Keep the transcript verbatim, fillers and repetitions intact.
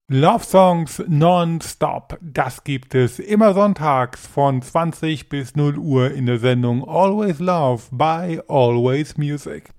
Love Songs non-stop, das gibt es immer sonntags von zwanzig bis null Uhr in der Sendung Always Love by Always Music.